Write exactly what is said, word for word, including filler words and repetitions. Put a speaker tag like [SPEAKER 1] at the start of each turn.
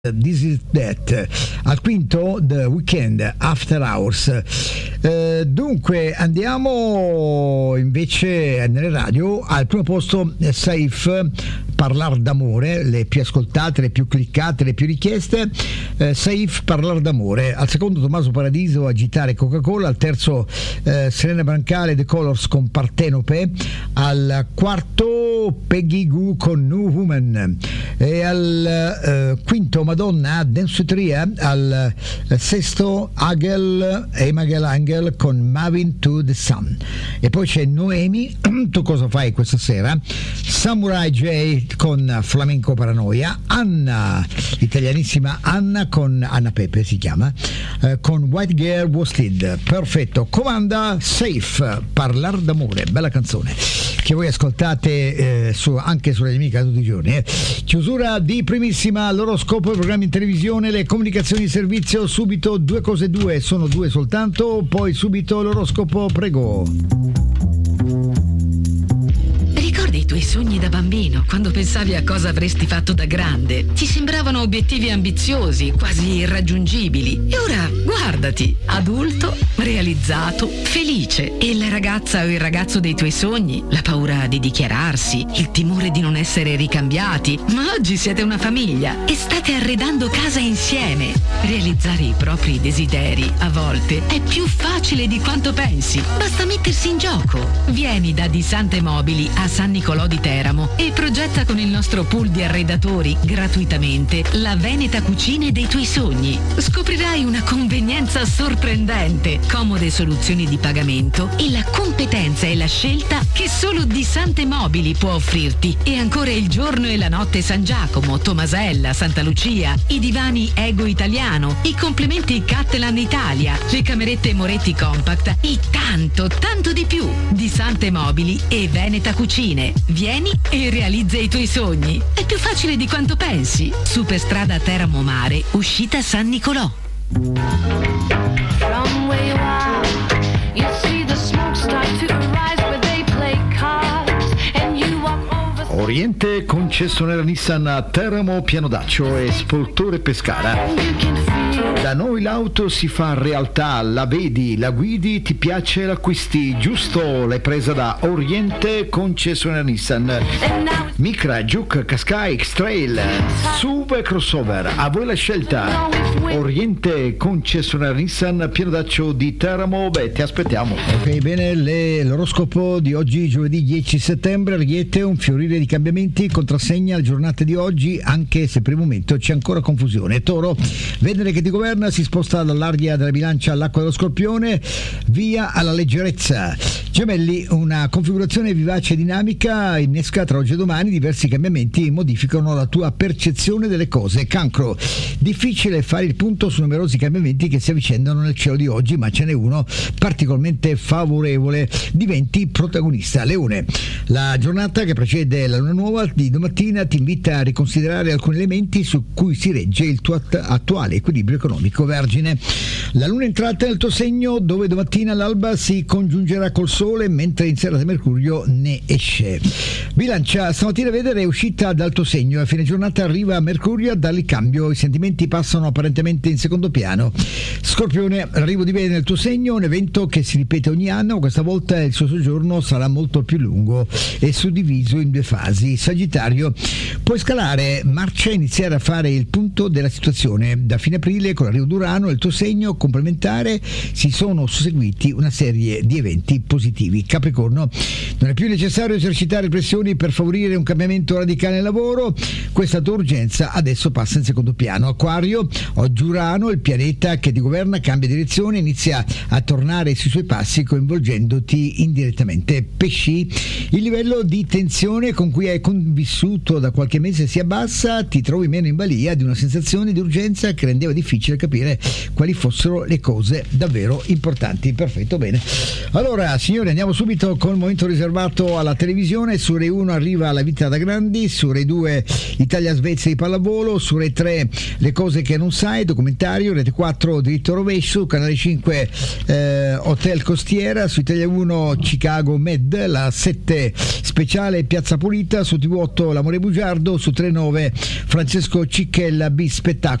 [SPEAKER 1] This is that. Al quinto The Weeknd, After Hours. Eh, dunque andiamo invece nelle radio. Al primo posto Saif, Parlar d'amore, le più ascoltate, le più cliccate, le più richieste. eh, Saif, Parlar d'amore. Al secondo Tommaso Paradiso, Agitare Coca-Cola. Al terzo eh, Serena Brancale, The Colors con Partenope. Al quarto Peggy Goo con New Woman. E al eh, quinto Madonna, Danceteria. Al eh, sesto Agel e Magel Angel con Mavin to the Sun. E poi c'è Noemi, Tu cosa fai questa sera? Samurai J con Flamenco Paranoia. Anna, italianissima Anna con Anna Pepe si chiama, eh, con White Girl Worsted. Perfetto. Comanda Safe, Parlar d'amore, bella canzone che voi ascoltate eh, su, anche sulle amiche tutti i giorni. eh. Chiusura di Primissima, l'oroscopo, i programmi in televisione, le comunicazioni di servizio. Subito due cose due, sono due soltanto, poi subito l'oroscopo, prego.
[SPEAKER 2] Ricordi i tuoi sogni da bambino, quando pensavi a cosa avresti fatto da grande? Ti sembravano obiettivi ambiziosi, quasi irraggiungibili. E ora, guardati, adulto, realizzato, felice. E la ragazza o il ragazzo dei tuoi sogni? La paura di dichiararsi, il timore di non essere ricambiati. Ma oggi siete una famiglia e state arredando casa insieme. Realizzare i propri desideri, a volte, è più facile di quanto pensi. Basta mettersi in gioco. Vieni da Di Sante Mobili a San Nicolò di Teramo e progetta con il nostro pool di arredatori gratuitamente la Veneta Cucine dei tuoi sogni. Scoprirai una convenienza sorprendente, comode soluzioni di pagamento e la competenza e la scelta che solo Di Sante Mobili può offrirti. E ancora il giorno e la notte San Giacomo, Tomasella, Santa Lucia, i divani Ego Italiano, i complementi Cattelan Italia, le camerette Moretti Compact e tanto, tanto di più. Di Sante Mobili e Veneta Cucine. Vieni e realizza i tuoi sogni. È più facile di quanto pensi. Superstrada Teramo Mare, uscita San Nicolò.
[SPEAKER 3] From where you are, you see the smoke start to rise where they play cards and you walk over.
[SPEAKER 1] Oriente, concessionaria Nissan a Teramo, Pianodaccio e Spoltore Pescara.
[SPEAKER 3] You can feel
[SPEAKER 1] Da noi l'auto si fa realtà, la vedi, la guidi, ti piace, l'acquisti, giusto? L'hai presa da Oriente, concessionaria Nissan.
[SPEAKER 3] and now
[SPEAKER 1] Micra, Juke, Qashqai, X-Trail, S U V e crossover, a voi la scelta. Oriente, concessionaria Nissan, Pianodaccio di Teramo, beh, ti aspettiamo. Ok, bene, le, l'oroscopo di oggi, giovedì dieci settembre, Ariete, un fiorire di cambiamenti contrassegna la giornata di oggi, anche se per il momento c'è ancora confusione. Toro, Venere che ti governa si sposta dall'aria della bilancia all'acqua dello Scorpione, via alla leggerezza. Gemelli, una configurazione vivace e dinamica innesca tra oggi e domani diversi cambiamenti modificano la tua percezione delle cose. Cancro, difficile fare il punto su numerosi cambiamenti che si avvicendano nel cielo di oggi, ma ce n'è uno particolarmente favorevole, diventi protagonista. Leone, la giornata che precede la luna nuova di domattina ti invita a riconsiderare alcuni elementi su cui si regge il tuo att- attuale equilibrio economico. Vergine, la luna è entrata nel tuo segno, dove domattina all'alba si congiungerà col sole, mentre in serata Mercurio ne esce. Bilancia, stamattina Venere è uscita dal tuo segno, a fine giornata arriva Mercurio a dargli cambio, i sentimenti passano apparentemente in secondo piano. Scorpione, l'arrivo di Venere nel tuo segno, un evento che si ripete ogni anno, questa volta il suo soggiorno sarà molto più lungo e suddiviso in due fasi. Sagittario, puoi scalare marcia e iniziare a fare il punto della situazione. Da fine aprile, con l'arrivo d'Urano nel tuo segno complementare, si sono susseguiti una serie di eventi positivi. Capricorno, non è più necessario esercitare pressioni per favorire un cambiamento radicale nel lavoro, questa tua urgenza adesso passa in secondo piano. Acquario, oggi Urano, il pianeta che ti governa, cambia direzione, inizia a tornare sui suoi passi coinvolgendoti indirettamente. Pesci, il livello di tensione con cui hai convissuto da qualche mese si abbassa, ti trovi meno in balia di una sensazione di urgenza che rendeva difficile capire quali fossero le cose davvero importanti. Perfetto, bene. Allora, signori signori, andiamo subito col momento riservato alla televisione. Su Rai uno arriva La vita da grandi, su Rai due Italia-Svezia di pallavolo, su Rai tre Le cose che non sai, documentario, Rete quattro Diritto rovescio, Canale cinque eh, Hotel Costiera, su Italia uno Chicago Med, la sette speciale Piazza Pulita, su T V otto L'amore bugiardo, su Trenove Francesco Cicchella B Spettacolo.